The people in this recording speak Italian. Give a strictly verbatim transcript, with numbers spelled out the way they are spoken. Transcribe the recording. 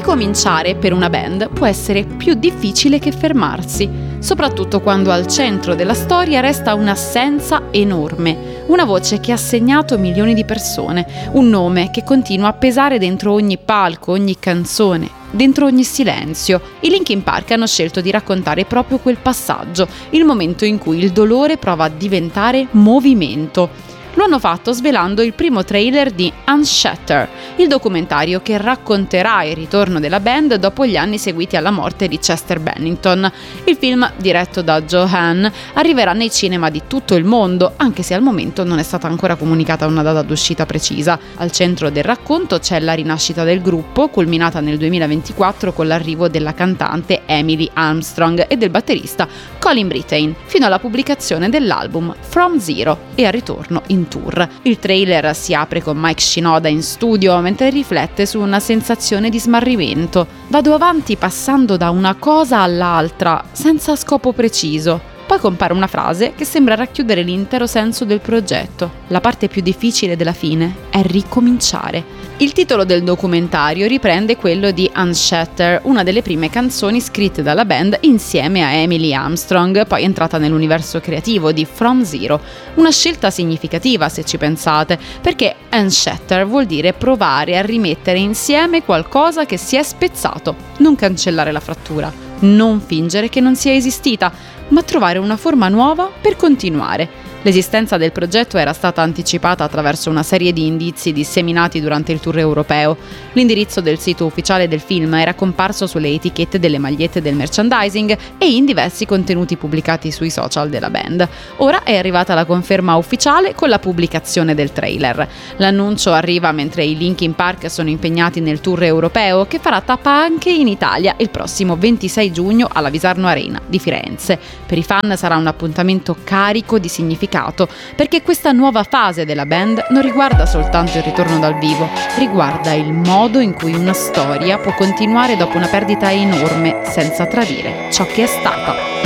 Ricominciare per una band può essere più difficile che fermarsi, soprattutto quando al centro della storia resta un'assenza enorme, una voce che ha segnato milioni di persone, un nome che continua a pesare dentro ogni palco, ogni canzone, dentro ogni silenzio. I Linkin Park hanno scelto di raccontare proprio quel passaggio, il momento in cui il dolore prova a diventare movimento. Lo hanno fatto svelando il primo trailer di Unshattered, il documentario che racconterà il ritorno della band dopo gli anni seguiti alla morte di Chester Bennington. Il film, diretto da Joe Hahn, arriverà nei cinema di tutto il mondo, anche se al momento non è stata ancora comunicata una data d'uscita precisa. Al centro del racconto c'è la rinascita del gruppo, culminata nel duemilaventiquattro con l'arrivo della cantante Emily Armstrong e del batterista Colin Brittain, fino alla pubblicazione dell'album From Zero e al ritorno in tour. Il trailer si apre con Mike Shinoda in studio mentre riflette su una sensazione di smarrimento. Vado avanti passando da una cosa all'altra, senza scopo preciso. Poi compare una frase che sembra racchiudere l'intero senso del progetto. La parte più difficile della fine è ricominciare. Il titolo del documentario riprende quello di Unshattered, una delle prime canzoni scritte dalla band insieme a Emily Armstrong, poi entrata nell'universo creativo di From Zero. Una scelta significativa, se ci pensate, perché Unshattered vuol dire provare a rimettere insieme qualcosa che si è spezzato, non cancellare la frattura, non fingere che non sia esistita, ma trovare una forma nuova per continuare. L'esistenza del progetto era stata anticipata attraverso una serie di indizi disseminati durante il tour europeo. L'indirizzo del sito ufficiale del film era comparso sulle etichette delle magliette del merchandising e in diversi contenuti pubblicati sui social della band. Ora è arrivata la conferma ufficiale con la pubblicazione del trailer. L'annuncio arriva mentre i Linkin Park sono impegnati nel tour europeo, che farà tappa anche in Italia il prossimo ventisei giugno alla Visarno Arena di Firenze. Per i fan sarà un appuntamento carico di significato, perché questa nuova fase della band non riguarda soltanto il ritorno dal vivo, riguarda il modo in cui una storia può continuare dopo una perdita enorme senza tradire ciò che è stata.